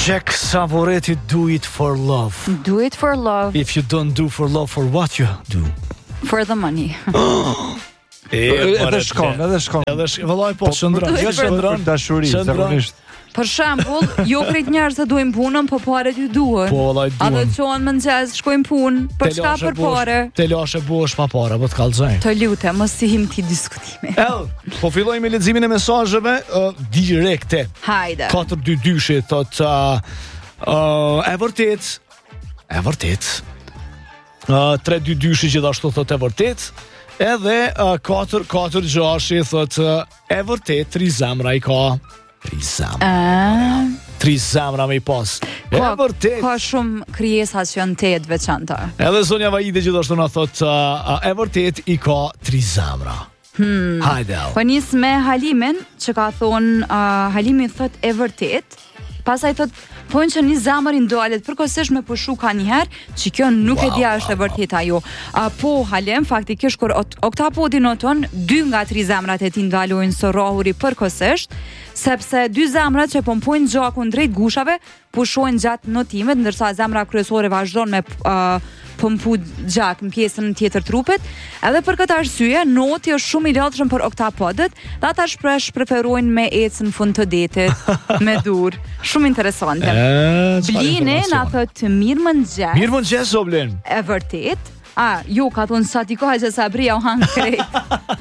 Jack Savoretti, do it for love. Do it for love. If you don't do for love, for what you do? For the money. Edhe shkon. Vëllai po shëndron. Dashuri, zakonisht. Për shembull, jo krejt njerëz duajnë punën, po paret ju duhen. Po vëllai A do duhen. të qohen mëngjes, shkojnë punë, për çka për parë? Te lashe bosh pa para, po të kallzojnë. Të lutem, mos i him ti diskutimi. Po fillojmë me leximin e mesazheve direkte. Hajde. 422 thot e vërtet. 322 gjithashtu thot e vërtet. Edhe 446 thot e vërtet, 3 zemra i ka. 3 zemra. 3 zemra me i pas. E vërtet. Ka shumë krijesa që janë të veçanta. Edhe Sonja Vaide gjithashtu na thot e vërtet i ka 3 zemra. Hajde. Po nis me Halimin, që ka thonë Halimi thot e vërtet. Pastaj thot thonë që një zemër i ndalet përkohësisht me pushu ka një herë, që kjo nuk e dia është e vërtet ajo. Po Halim, faktikisht kur Oktapodi noton 2 nga 3 zemrat e tij ndalojnë së rrahuri përkohësisht, sepse 2 zemrat që pompojnë gjakun drejt gushave pushojnë gjatë notimet, ndërsa zemra kryesore vazhdon me pompu gjak në pjesën tjetër trupit. Edhe për këtë arsye, noti është shumë i latshëm për oktapodët, dhe ata shpesh preferojnë me ecën në fund të detit me dur. Shumë interesante. Blini na thot mirëmëngjes. Mirëmëngjes o Blen. E vërtet? Jo, ka thonë sa ti ka që sabria u hanë krejt.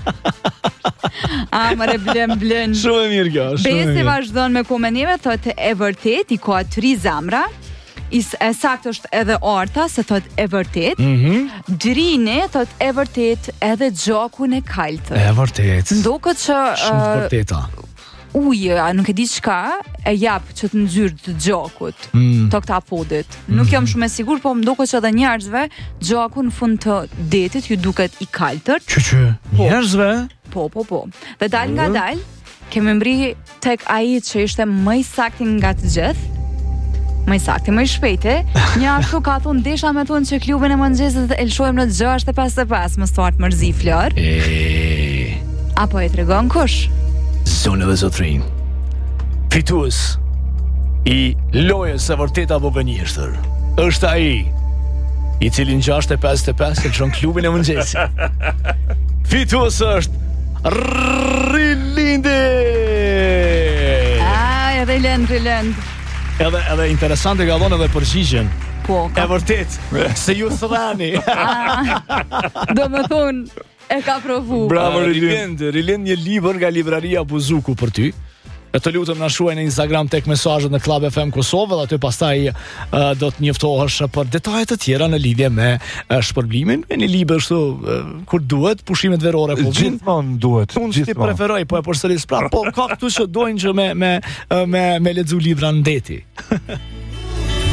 Mëre blen. Shumë e mirë kjo. Besi vazhdon me komenime, thot e vërtet, i ka 3 zemra. E sakt është edhe Arta, se thot e vërtet. Drini thot e vërtet edhe gjakun e kaltër. E vërtet. Ndoket që shumë të vërteta. Ujë, nuk e di çka, e jap që të nxyrë të gjakut, të oktapodit. Nuk jam shumë e sigurt, po më duket që edhe njerëzve gjaku në fund të detit ju duket i kaltër. Njerëzve? Po. Dhe dal nga dal, kemi mbri tek ai që ishte më i saktë nga të gjithë. Më i saktë, më i shpejti. Një ashtu ka thonë desha me thonë që klubin e mëngjesit e lëshojmë në 6:55 më start mërzi Flor. Apo e tregon kush? Zonë dhe zotrin, fitues i lojës e vërtet apo gënjeshtër është ai i cili në 6:55 e lëshon klubin e mëngjesit. Fitues është Rilindi. Edhe Rilend. Edhe interesante ka dhënë edhe përgjigjen. Po. E vërtet, se ju thërani. Do më thonë, e ka provu. Bravo Rilend një libër nga libraria Buzuku për ty. E të lutem na shuaj në Instagram tek mesazhet në Club FM Kosovë, dhe aty pastaj do të njoftohesh për detajet të tjera në lidhje me shpërblimin e një libër kështu kur duhet, pushimet verore po gjithmonë duhet. Unë ti preferoj, po e përsëris prapë, po ka këtu që dojnë që me lexu libra në deti.